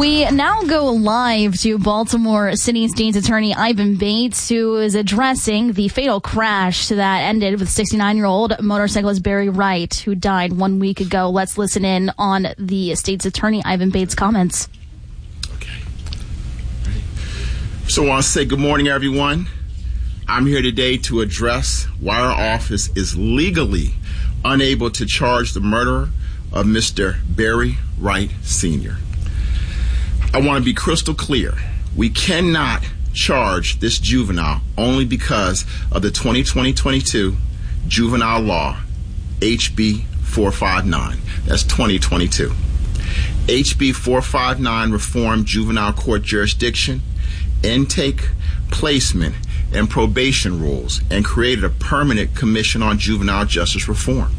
We now go live to Baltimore City State's Attorney Ivan Bates, who is addressing the fatal crash that ended with 69-year-old motorcyclist Barry Wright, who died 1 week ago. Let's listen in on the State's Attorney Ivan Bates' comments. Okay. So I want to say good morning, everyone. I'm here today to address why our office is legally unable to charge the murderer of Mr. Barry Wright Sr. I want to be crystal clear. We cannot charge this juvenile only because of the 2022 juvenile law, HB 459. That's 2022. HB 459 reformed juvenile court jurisdiction, intake, placement, and probation rules, and created a permanent commission on juvenile justice reform.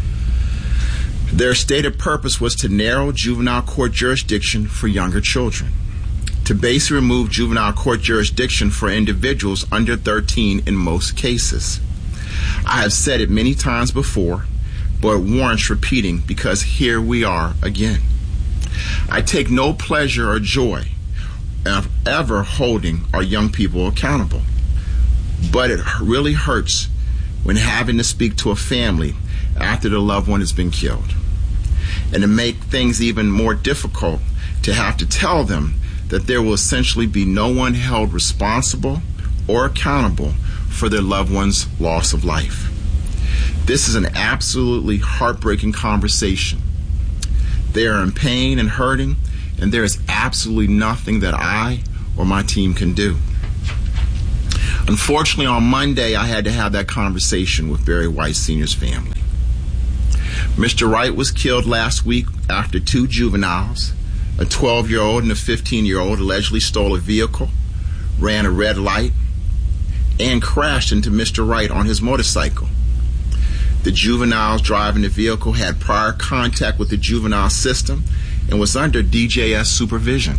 Their stated purpose was to narrow juvenile court jurisdiction for younger children, to basically remove juvenile court jurisdiction for individuals under 13 in most cases. I have said it many times before, but it warrants repeating because here we are again. I take no pleasure or joy of ever holding our young people accountable, but it really hurts when having to speak to a family after the loved one has been killed. And to make things even more difficult, to have to tell them that there will essentially be no one held responsible or accountable for their loved one's loss of life. This is an absolutely heartbreaking conversation. They are in pain and hurting, and there is absolutely nothing that I or my team can do. Unfortunately, on Monday, I had to have that conversation with Barry Wright Sr.'s family. Mr. Wright was killed last week after two juveniles, a 12-year-old and a 15-year-old, allegedly stole a vehicle, ran a red light, and crashed into Mr. Wright on his motorcycle. The juveniles driving the vehicle had prior contact with the juvenile system and was under DJS supervision.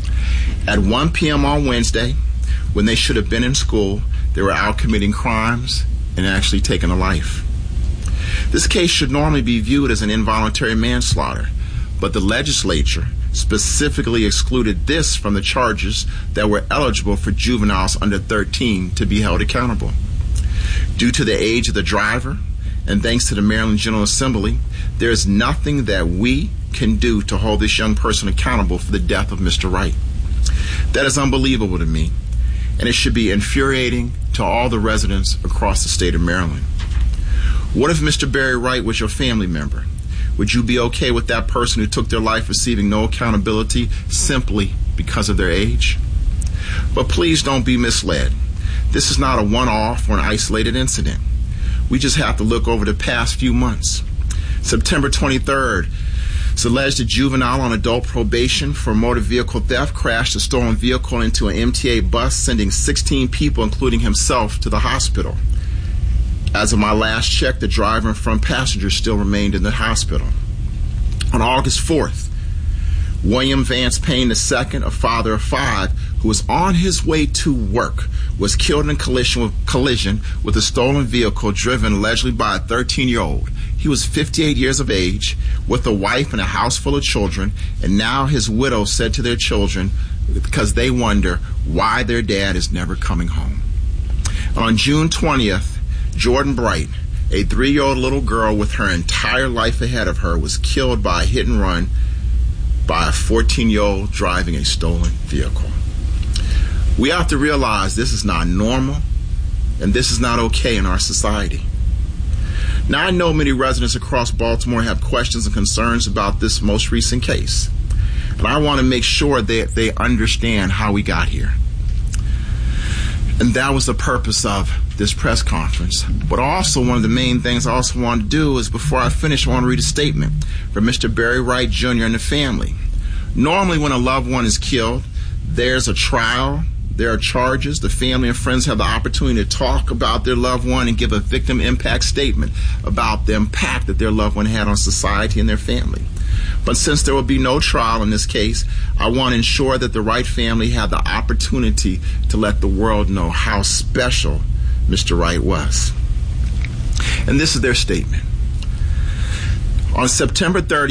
At 1 p.m. on Wednesday, when they should have been in school, they were out committing crimes and actually taking a life. This case should normally be viewed as an involuntary manslaughter, but the legislature specifically excluded this from the charges that were eligible for juveniles under 13 to be held accountable. Due to the age of the driver, and thanks to the Maryland General Assembly, there is nothing that we can do to hold this young person accountable for the death of Mr. Wright. That is unbelievable to me, and it should be infuriating to all the residents across the state of Maryland. What if Mr. Barry Wright was your family member? Would you be okay with that person who took their life receiving no accountability simply because of their age? But please don't be misled. This is not a one-off or an isolated incident. We just have to look over the past few months. September 23rd, it's alleged a juvenile on adult probation for motor vehicle theft crashed a stolen vehicle into an MTA bus, sending 16 people, including himself, to the hospital. As of my last check, the driver and front passenger still remained in the hospital. On August 4th, William Vance Payne II, a father of five, who was on his way to work, was killed in a collision with a stolen vehicle driven allegedly by a 13-year-old. He was 58 years of age, with a wife and a house full of children, and now his widow said to their children, because they wonder why their dad is never coming home. On June 20th, Jordan Bright, a 3-year-old little girl with her entire life ahead of her, was killed by a hit and run by a 14-year-old driving a stolen vehicle. We have to realize this is not normal and this is not okay in our society. Now, I know many residents across Baltimore have questions and concerns about this most recent case, and I want to make sure that they understand how we got here. And that was the purpose of this press conference. But also, one of the main things I also want to do is, before I finish, I want to read a statement from Mr. Barry Wright Jr. and the family. Normally, when a loved one is killed, there's a trial, there are charges. The family and friends have the opportunity to talk about their loved one and give a victim impact statement about the impact that their loved one had on society and their family. But since there will be no trial in this case, I want to ensure that the Wright family have the opportunity to let the world know how special Mr. Wright was. And this is their statement. On September 30th,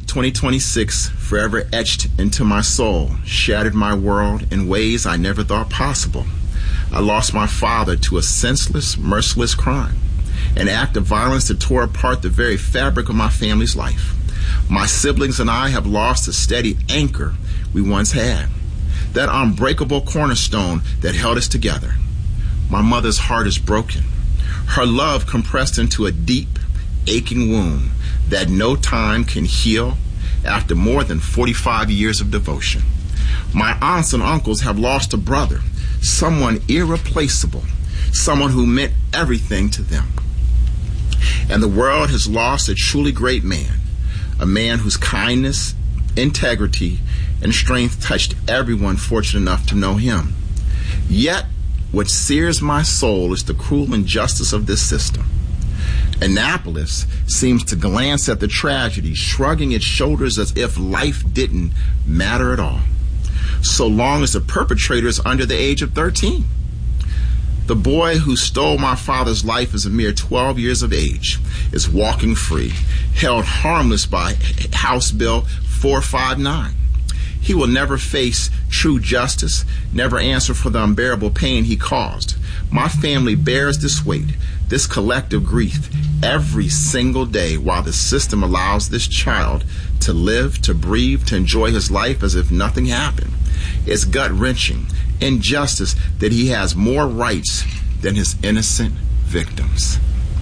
2026 forever etched into my soul, shattered my world in ways I never thought possible. I lost my father to a senseless, merciless crime, an act of violence that tore apart the very fabric of my family's life. My siblings and I have lost the steady anchor we once had, that unbreakable cornerstone that held us together. My mother's heart is broken, her love compressed into a deep, aching wound that no time can heal after more than 45 years of devotion. My aunts and uncles have lost a brother, someone irreplaceable, someone who meant everything to them. And the world has lost a truly great man, a man whose kindness, integrity, and strength touched everyone fortunate enough to know him. Yet, what sears my soul is the cruel injustice of this system. Annapolis seems to glance at the tragedy, shrugging its shoulders as if life didn't matter at all, so long as the perpetrator is under the age of 13. The boy who stole my father's life as a mere 12 years of age is walking free, held harmless by House Bill 459. He will never face true justice, never answer for the unbearable pain he caused. My family bears this weight, this collective grief, every single day while the system allows this child to live, to breathe, to enjoy his life as if nothing happened. It's gut-wrenching injustice that he has more rights than his innocent victims.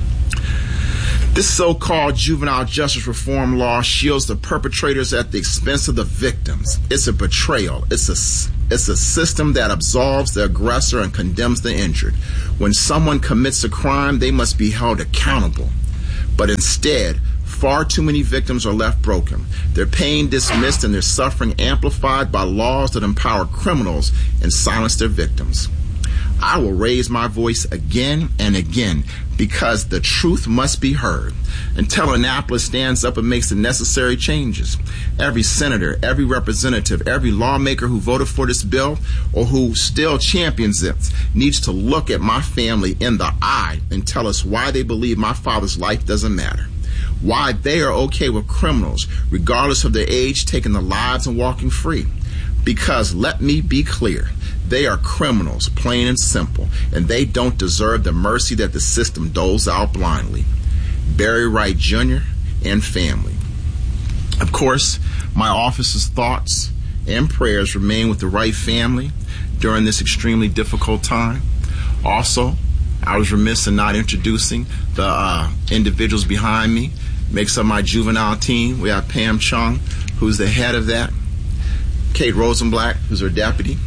This so-called juvenile justice reform law shields the perpetrators at the expense of the victims. It's a betrayal. It's a system that absolves the aggressor and condemns the injured. When someone commits a crime, they must be held accountable. But instead, far too many victims are left broken, their pain dismissed and their suffering amplified by laws that empower criminals and silence their victims. I will raise my voice again and again because the truth must be heard until Annapolis stands up and makes the necessary changes. Every senator, every representative, every lawmaker who voted for this bill or who still champions it needs to look at my family in the eye and tell us why they believe my father's life doesn't matter, why they are okay with criminals, regardless of their age, taking their lives and walking free. Because let me be clear, they are criminals, plain and simple, and they don't deserve the mercy that the system doles out blindly. Barry Wright Jr. and family. Of course, my office's thoughts and prayers remain with the Wright family during this extremely difficult time. Also, I was remiss in not introducing the individuals behind me. Makes up my juvenile team. We have Pam Chung, who's the head of that. Kate Rosenblatt, who's her deputy,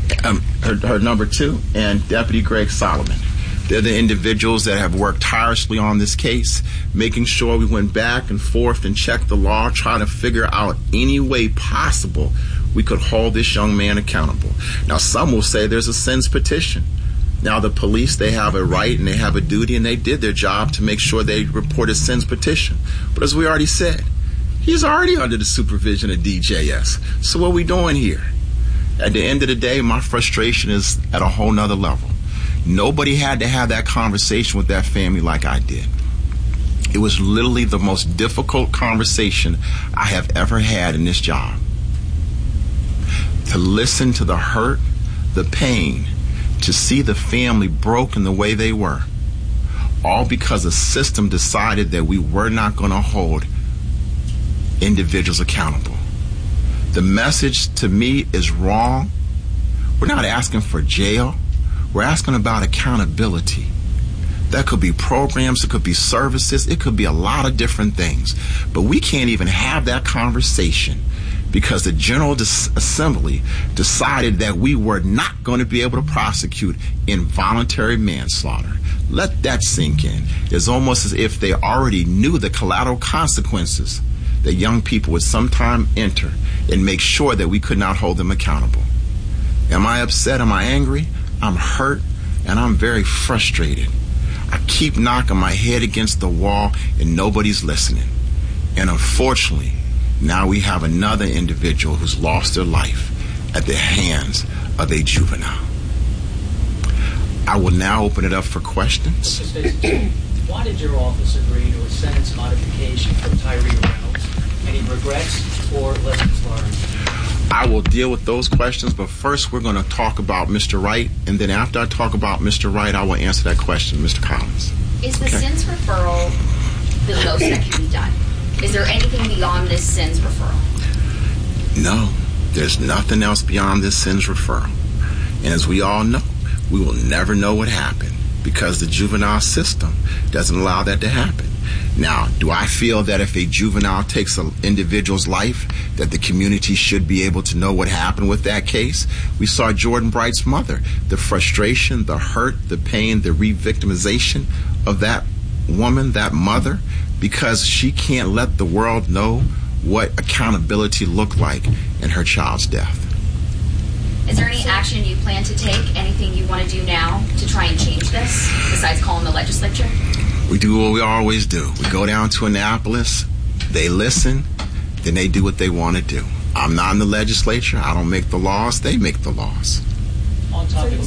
her number 2, and Deputy Greg Solomon. They're the individuals that have worked tirelessly on this case, making sure we went back and forth and checked the law, trying to figure out any way possible we could hold this young man accountable. Now, some will say there's a sins petition. Now, the police, they have a right and they have a duty, and they did their job to make sure they report a sins petition. But as we already said, he's already under the supervision of DJS. So what are we doing here? At the end of the day, my frustration is at a whole nother level. Nobody had to have that conversation with that family like I did. It was literally the most difficult conversation I have ever had in this job. To listen to the hurt, the pain, to see the family broken the way they were, all because the system decided that we were not going to hold individuals accountable. The message to me is wrong. We're not asking for jail. We're asking about accountability. That could be programs, it could be services, it could be a lot of different things. But we can't even have that conversation because the General Assembly decided that we were not going to be able to prosecute involuntary manslaughter. Let that sink in. It's almost as if they already knew the collateral consequences that young people would sometime enter and make sure that we could not hold them accountable. Am I upset? Am I angry? I'm hurt, and I'm very frustrated. I keep knocking my head against the wall, and nobody's listening. And unfortunately, now we have another individual who's lost their life at the hands of a juvenile. I will now open it up for questions. Why did your office agree to a sentence modification for Tyree Reynolds? Any regrets or lessons learned? I will deal with those questions, but first we're going to talk about Mr. Wright, and then after I talk about Mr. Wright, I will answer that question, Mr. Collins. Is the SINS referral the most that can be done? Is there anything beyond this SINS referral? No, there's nothing else beyond this SINS referral. And as we all know, we will never know what happened because the juvenile system doesn't allow that to happen. Now, do I feel that if a juvenile takes an individual's life, that the community should be able to know what happened with that case? We saw Jordan Bright's mother, the frustration, the hurt, the pain, the re-victimization of that woman, that mother, because she can't let the world know what accountability looked like in her child's death. Is there any action you plan to take, anything you want to do now to try and change this, besides calling the legislature? We do what we always do. We go down to Annapolis, they listen, then they do what they want to do. I'm not in the legislature. I don't make the laws. They make the laws. On topic,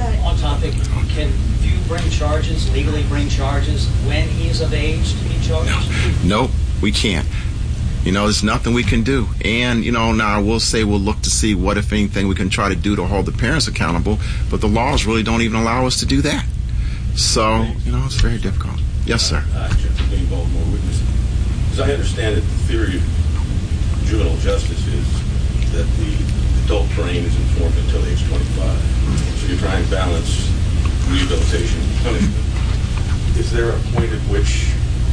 can you bring charges, legally bring charges, when he is of age to be charged? Nope, we can't. You know, there's nothing we can do. And, you know, now I will say we'll look to see what, if anything, we can try to do to hold the parents accountable, but the laws really don't even allow us to do that. So, you know, it's very difficult. Yes, sir. Jeff Levine, Baltimore Witness. As I understand it, the theory of juvenile justice is that the adult brain is informed until age 25. So you're trying to balance rehabilitation and punishment. Is there a point at which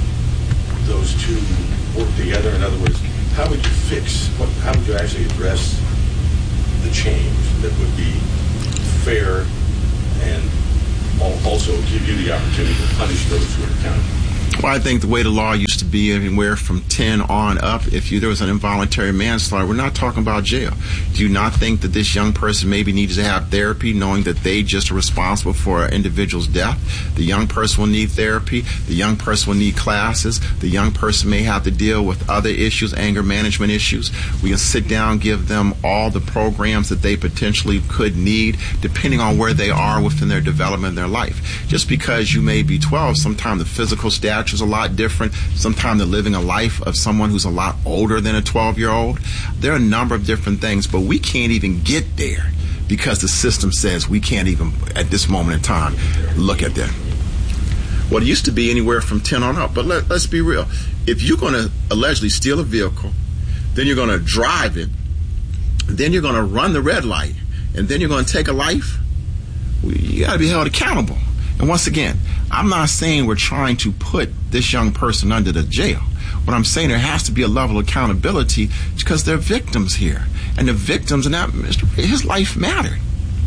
those two work together? In other words, how would you actually address the change that would be fair and also give you the opportunity to punish those who are accountable? Well, I think the way the law used to be, anywhere from 10 on up, if there was an involuntary manslaughter, we're not talking about jail. Do you not think that this young person maybe needs to have therapy, knowing that they just are responsible for an individual's death? The young person will need therapy. The young person will need classes. The young person may have to deal with other issues, anger management issues. We can sit down, give them all the programs that they potentially could need, depending on where they are within their development in their life. Just because you may be 12, sometimes the physical stature is a lot different. Sometimes they're living a life of someone who's a lot older than a 12-year-old. There are a number of different things, but we can't even get there because the system says we can't even, at this moment in time, look at that. Well, it used to be anywhere from 10 on up, but let's be real. If you're going to allegedly steal a vehicle, then you're going to drive it, then you're going to run the red light, and then you're going to take a life, you got to be held accountable. And once again, I'm not saying we're trying to put this young person under the jail. What I'm saying, there has to be a level of accountability because they're victims here. And the victims, and that, his life mattered.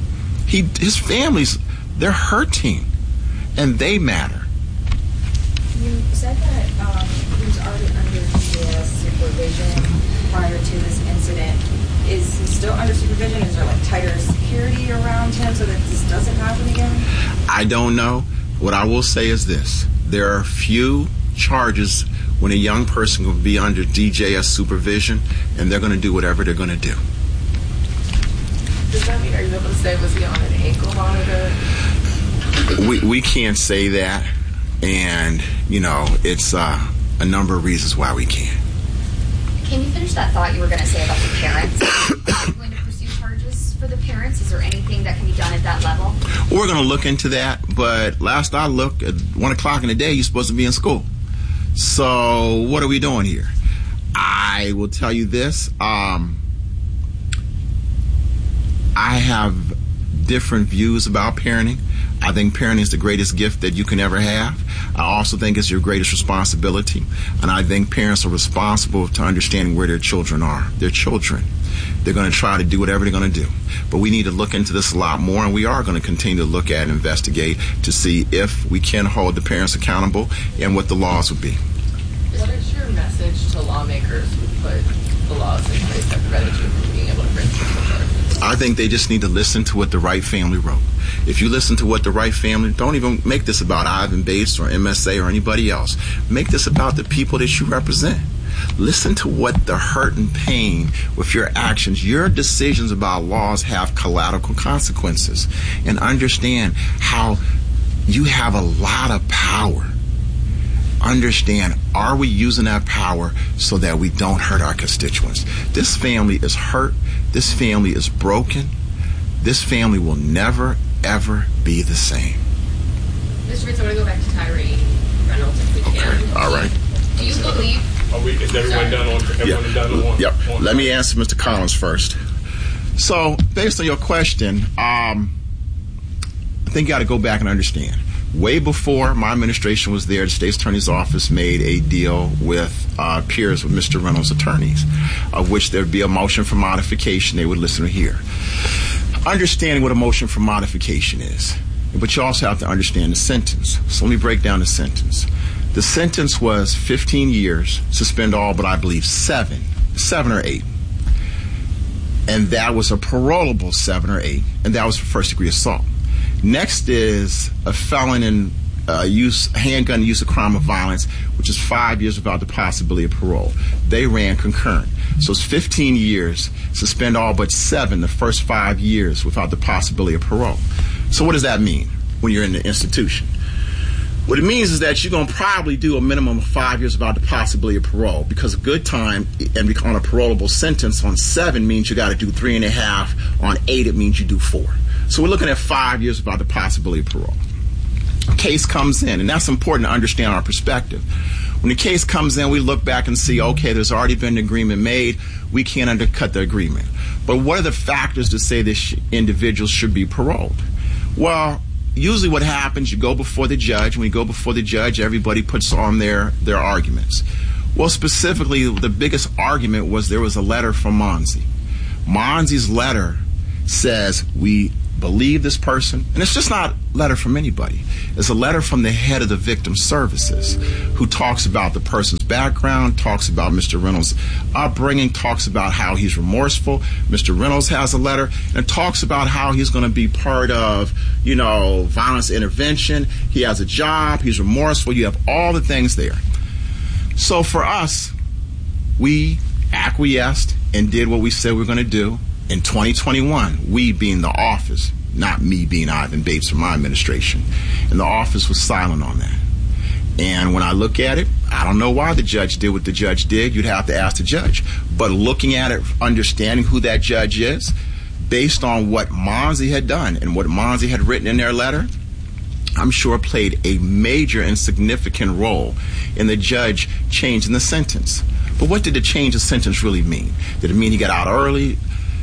His families, they're hurting, and they matter. You said that he was already under DJS supervision prior to this incident. Is he still under supervision? Is there like tighter security around him so that this doesn't happen again? I don't know. What I will say is this. There are few charges when a young person will be under DJS supervision, and they're going to do whatever they're going to do. Does that mean, are you able to say, was he on an ankle monitor? We can't say that, and, you know, it's a number of reasons why we can't. Can you finish that thought you were going to say about the parents? Are you going to pursue charges for the parents? Is there anything that can be done at that level? We're going to look into that, but last I looked, at 1 o'clock in the day, you're supposed to be in school. So what are we doing here? I will tell you this. I have different views about parenting. I think parenting is the greatest gift that you can ever have. I also think it's your greatest responsibility. And I think parents are responsible to understanding where their children are. They're children. They're going to try to do whatever they're going to do. But we need to look into this a lot more, and we are going to continue to look at and investigate to see if we can hold the parents accountable and what the laws would be. What is your message to lawmakers who put the laws in place that prevented you from being able to bring criminal charges? I think they just need to listen to what the Wright family wrote. If you listen to what the Wright family, don't even make this about Ivan Bates or MSA or anybody else. Make this about the people that you represent. Listen to what the hurt and pain with your actions, your decisions about laws have collateral consequences, and understand how you have a lot of power. Understand Are we using that power so that we don't hurt our constituents? This family is hurt. This family is broken. This family will never, ever be the same. Mr. Bates, I want to go back to Tyree Reynolds if we can. Okay, all right. Do you believe... Is everyone done on one? Yep. Let me answer Mr. Collins first. So, based on your question, I think you got to go back and understand. Way before my administration was there, the state's attorney's office made a deal with peers with Mr. Reynolds' attorneys, of which there would be a motion for modification they would listen to hear. Understanding what a motion for modification is, but you also have to understand the sentence. So let me break down the sentence. The sentence was 15 years, suspend all, but I believe 7 or 8. And that was a parolable 7 or 8, and that was for first-degree assault. Next is a felon in handgun use of crime of violence, which is 5 years without the possibility of parole. They ran concurrent. So it's 15 years, suspend all but 7 the first 5 years without the possibility of parole. So what does that mean when you're in the institution? What it means is that you're going to probably do a minimum of 5 years without the possibility of parole, because a good time and on a parolable sentence on 7 means you got to do 3.5. On 8, it means you do 4. So we're looking at 5 years without the possibility of parole. A case comes in, and that's important to understand our perspective. When the case comes in, we look back and see, okay, there's already been an agreement made. We can't undercut the agreement. But what are the factors to say this individual should be paroled? Well, usually what happens, you go before the judge. When you go before the judge, everybody puts on their arguments. Well, specifically, the biggest argument was there was a letter from Monzi. Monzi's letter says we believe this person, and it's just not a letter from anybody. It's a letter from the head of the victim services, who talks about the person's background, talks about Mr. Reynolds' upbringing, talks about how he's remorseful. Mr. Reynolds has a letter and talks about how he's going to be part of, violence intervention. He has a job. He's remorseful. You have all the things there. So for us, we acquiesced and did what we said we were going to do. In 2021, we being the office, not me being Ivan Bates from my administration, and the office was silent on that. And when I look at it, I don't know why the judge did what the judge did. You'd have to ask the judge. But looking at it, understanding who that judge is, based on what Monzi had done and what Monzi had written in their letter, I'm sure played a major and significant role in the judge changing the sentence. But what did the change of sentence really mean? Did it mean he got out early?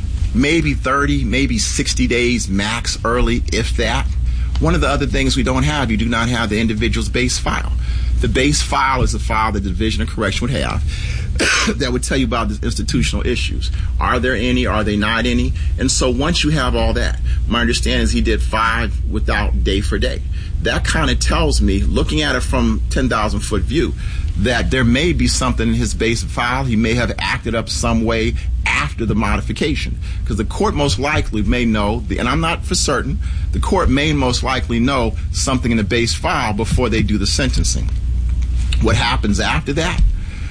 Maybe 30, maybe 60 days max early, if that. One of the other things we don't have, you do not have the individual's base file. The base file is the file that the Division of Correction would have that would tell you about the institutional issues. Are there any? Are they not any? And so once you have all that, my understanding is he did 5 without day for day. That kind of tells me, looking at it from 10,000-foot view, that there may be something in his base file. He may have acted up some way after the modification, because the court most likely may know, and I'm not for certain, the court may most likely know something in the base file before they do the sentencing. What happens after that?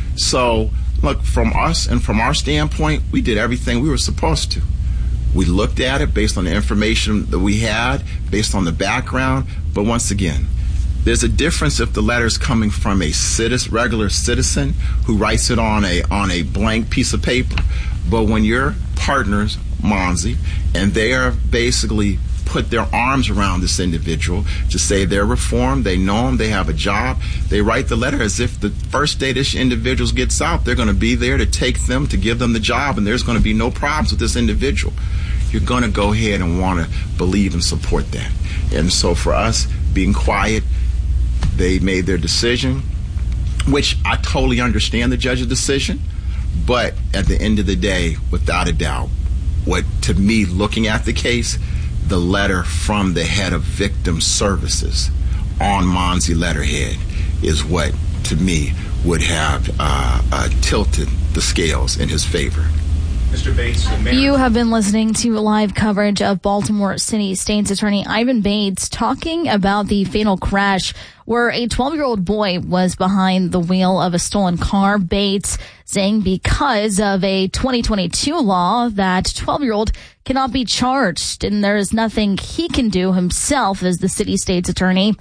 So, look, from us and from our standpoint, we did everything we were supposed to. We looked at it based on the information that we had, based on the background, but once again, there's a difference if the letter's coming from a regular citizen who writes it on a blank piece of paper. But when your partners, Monzi, and they are basically put their arms around this individual to say they're reformed, they know him, they have a job, they write the letter as if the first day this individual gets out, they're going to be there to take them, to give them the job, and there's going to be no problems with this individual. You're going to go ahead and want to believe and support that. And so for us, being quiet, they made their decision, which I totally understand the judge's decision, but at the end of the day, without a doubt, what to me, looking at the case, the letter from the head of victim services on Monzi letterhead is what, to me, would have tilted the scales in his favor. Mr. Bates, the mayor. You have been listening to live coverage of Baltimore City State's Attorney Ivan Bates talking about the fatal crash where a 12-year-old boy was behind the wheel of a stolen car. Bates saying because of a 2022 law that 12-year-old cannot be charged and there is nothing he can do himself as the city state's attorney.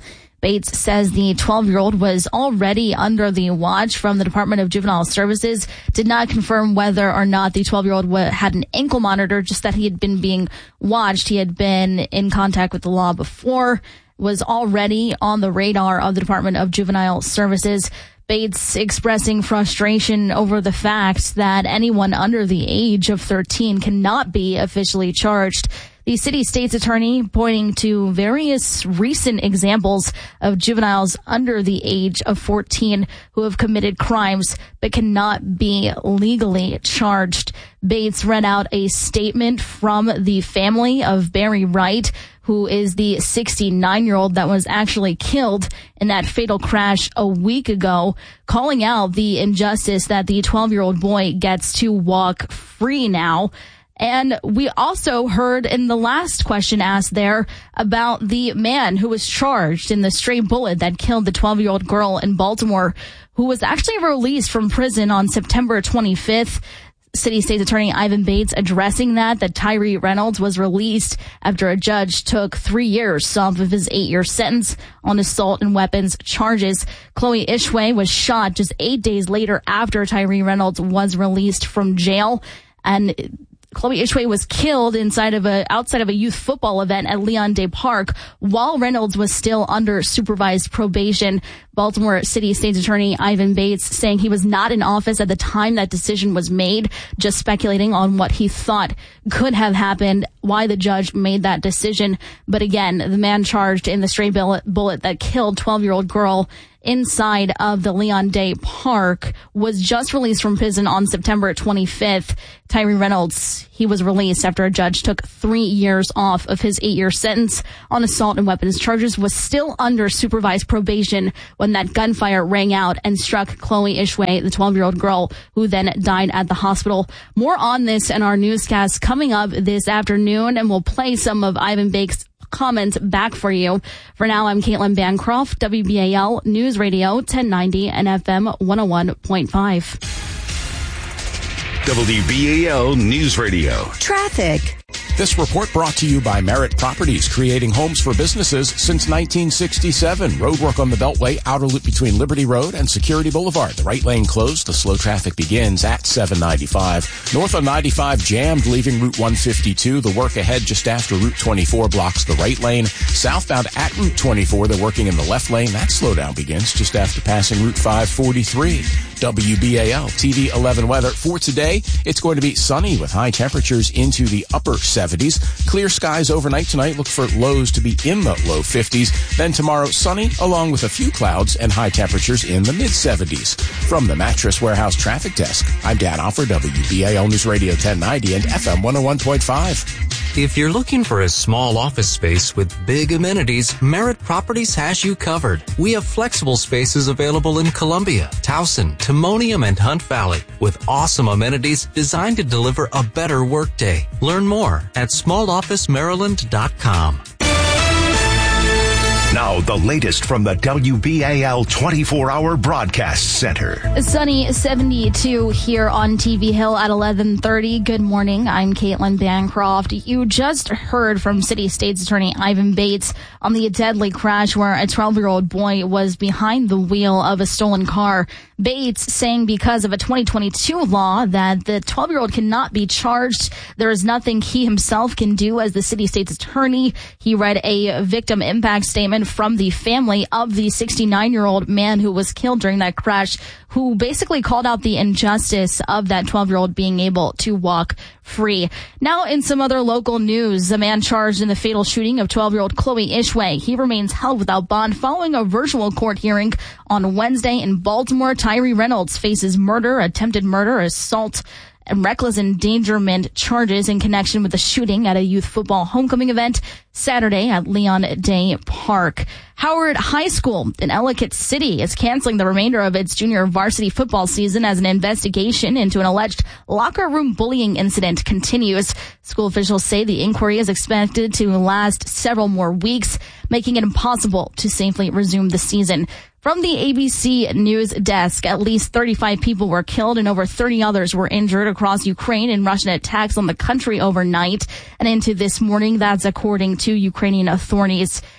Bates says the 12-year-old was already under the watch from the Department of Juvenile Services, did not confirm whether or not the 12-year-old had an ankle monitor, just that he had been being watched. He had been in contact with the law before, was already on the radar of the Department of Juvenile Services. Bates expressing frustration over the fact that anyone under the age of 13 cannot be officially charged. The city state's attorney pointing to various recent examples of juveniles under the age of 14 who have committed crimes but cannot be legally charged. Bates read out a statement from the family of Barry Wright, who is the 69-year-old that was actually killed in that fatal crash a week ago, calling out the injustice that the 12-year-old boy gets to walk free now. And we also heard in the last question asked there about the man who was charged in the stray bullet that killed the 12-year-old girl in Baltimore, who was actually released from prison on September 25th. City State's Attorney Ivan Bates addressing that Tyree Reynolds was released after a judge took 3 years off of his 8-year sentence on assault and weapons charges. Chloe Ishway was shot just 8 days later after Tyree Reynolds was released from jail. And Chloe Ishway was killed outside of a youth football event at Leon Day Park while Reynolds was still under supervised probation. Baltimore City State's Attorney Ivan Bates saying he was not in office at the time that decision was made, just speculating on what he thought could have happened, why the judge made that decision. But again, the man charged in the stray bullet that killed 12-year-old girl inside of the Leon Day Park was just released from prison on September 25th. Tyree Reynolds, he was released after a judge took 3 years off of his 8-year sentence on assault and weapons charges, was still under supervised probation when that gunfire rang out and struck Chloe Ishway, the 12-year-old girl, who then died at the hospital. More on this in our newscast coming up this afternoon, and we'll play some of Ivan Bates' comments back for you. For now, I'm Caitlin Bancroft, WBAL News Radio 1090 and FM 101.5. WBAL News Radio. Traffic. This report brought to you by Merritt Properties, creating homes for businesses since 1967. Roadwork on the Beltway, outer loop between Liberty Road and Security Boulevard. The right lane closed. The slow traffic begins at 795. North on 95 jammed, leaving Route 152. The work ahead just after Route 24 blocks the right lane. Southbound at Route 24, they're working in the left lane. That slowdown begins just after passing Route 543. WBAL TV 11 weather for today. It's going to be sunny with high temperatures into the upper 70s. Clear skies overnight tonight. Look for lows to be in the low 50s. Then tomorrow, sunny along with a few clouds and high temperatures in the mid 70s. From the Mattress Warehouse Traffic Desk, I'm Dan Offer, WBAL News Radio 1090 and FM 101.5. If you're looking for a small office space with big amenities, Merritt Properties has you covered. We have flexible spaces available in Columbia, Towson, Timonium, and Hunt Valley with awesome amenities designed to deliver a better workday. Learn more at smallofficemaryland.com. Now, the latest from the WBAL 24-hour broadcast center. Sunny 72 here on TV Hill at 11:30. Good morning. I'm Caitlin Bancroft. You just heard from City State's Attorney Ivan Bates on the deadly crash where a 12-year-old boy was behind the wheel of a stolen car. Bates saying because of a 2022 law that the 12-year-old cannot be charged, there is nothing he himself can do as the City State's Attorney. He read a victim impact statement from the family of the 69-year-old man who was killed during that crash, who basically called out the injustice of that 12-year-old being able to walk free. Now, in some other local news, the man charged in the fatal shooting of 12-year-old Chloe Ishway, he remains held without bond following a virtual court hearing on Wednesday in Baltimore. Tyree Reynolds faces murder, attempted murder, assault, and reckless endangerment charges in connection with the shooting at a youth football homecoming event Saturday at Leon Day Park. Howard High School in Ellicott City is canceling the remainder of its junior varsity football season as an investigation into an alleged locker room bullying incident continues. School officials say the inquiry is expected to last several more weeks, making it impossible to safely resume the season. From the ABC News desk, at least 35 people were killed and over 30 others were injured across Ukraine in Russian attacks on the country overnight and into this morning. That's according to Ukrainian authorities.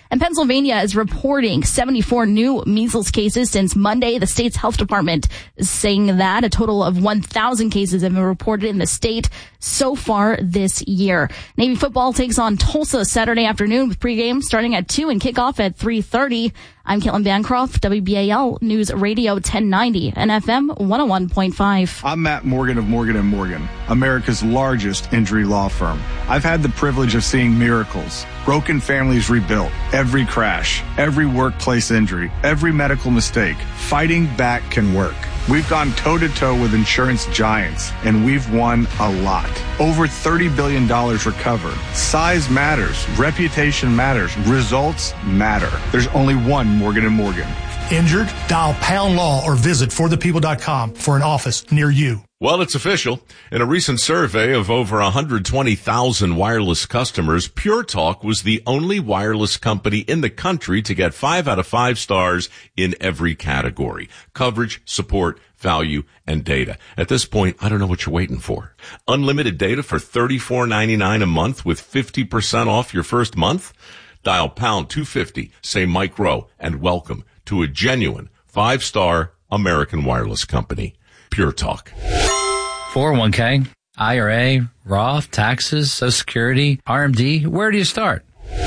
And Pennsylvania is reporting 74 new measles cases since Monday. The state's health department is saying that a total of 1,000 cases have been reported in the state so far this year. Navy football takes on Tulsa Saturday afternoon with pregame starting at 2 and kickoff at 3:30. I'm Caitlin Bancroft, WBAL News Radio 1090 and FM 101.5. I'm Matt Morgan of Morgan & Morgan, America's largest injury law firm. I've had the privilege of seeing miracles, broken families rebuilt, every crash, every workplace injury, every medical mistake. Fighting back can work. We've gone toe-to-toe with insurance giants, and we've won a lot. Over $30 billion recovered. Size matters. Reputation matters. Results matter. There's only one Morgan & Morgan. Injured? Dial Pound Law or visit forthepeople.com for an office near you. Well, it's official. In a recent survey of over 120,000 wireless customers, Pure Talk was the only wireless company in the country to get 5 out of 5 stars in every category: coverage, support, value, and data. At this point, I don't know what you're waiting for. Unlimited data for $34.99 a month with 50% off your first month? Dial pound 250, say Mike Rowe, and welcome to a genuine 5-star American wireless company. Pure Talk. 401k, IRA, Roth, taxes, Social Security, RMD. Where do you start?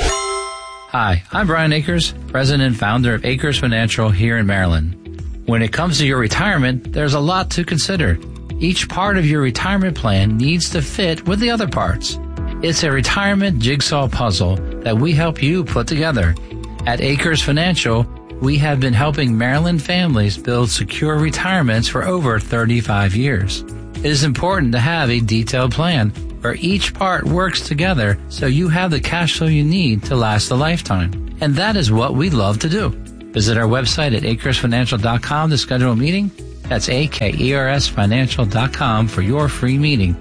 Hi, I'm Brian Akers, president and founder of Akers Financial here in Maryland. When it comes to your retirement, there's a lot to consider. Each part of your retirement plan needs to fit with the other parts. It's a retirement jigsaw puzzle that we help you put together. At Akers Financial, we have been helping Maryland families build secure retirements for over 35 years. It is important to have a detailed plan where each part works together so you have the cash flow you need to last a lifetime. And that is what we love to do. Visit our website at akersfinancial.com to schedule a meeting. That's akersfinancial.com for your free meeting.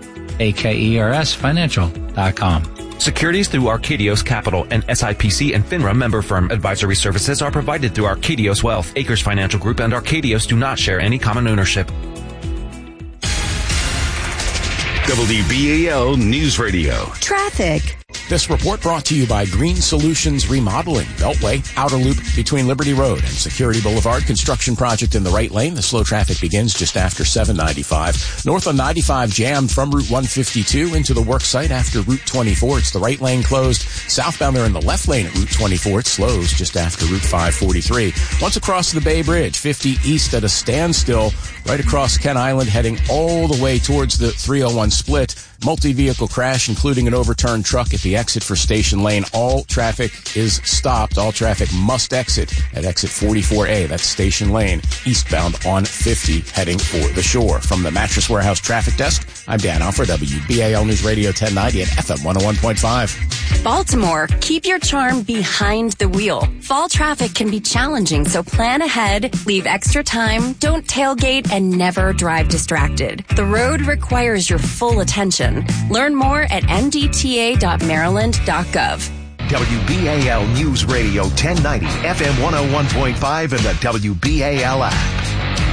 akersfinancial.com. Securities through Arcadios Capital and SIPC and FINRA member firm advisory services are provided through Arcadios Wealth. Akers Financial Group and Arcadios do not share any common ownership. WBAL News Radio. Traffic. This report brought to you by Green Solutions Remodeling. Beltway, outer loop between Liberty Road and Security Boulevard. Construction project in the right lane. The slow traffic begins just after 795. North on 95 jammed from Route 152 into the work site after Route 24. It's the right lane closed. Southbound there in the left lane at Route 24. It slows just after Route 543. Once across the Bay Bridge, 50 east at a standstill right across Kent Island heading all the way towards the 301 split. Multi-vehicle crash, including an overturned truck at the exit for Station Lane. All traffic is stopped. All traffic must exit at exit 44A. That's Station Lane, eastbound on 50, heading for the shore. From the Mattress Warehouse Traffic Desk, I'm Dan Alford, WBAL News Radio 1090 and FM 101.5. Baltimore, keep your charm behind the wheel. Fall traffic can be challenging, so plan ahead, leave extra time, don't tailgate, and never drive distracted. The road requires your full attention. Learn more at mdta.maryland.gov. WBAL News Radio 1090, FM 101.5, and the WBAL app.